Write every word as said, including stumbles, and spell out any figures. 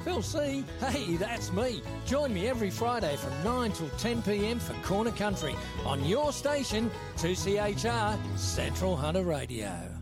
Phil C. Hey, that's me. Join me every Friday from nine till ten p m for Corner Country on your station, two C H R Central Hunter Radio.